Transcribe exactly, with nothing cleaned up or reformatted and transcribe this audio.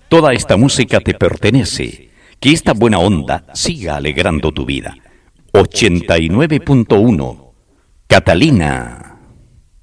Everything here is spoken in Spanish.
Toda esta música te pertenece. Que esta buena onda siga alegrando tu vida. ochenta y nueve punto uno Catalina.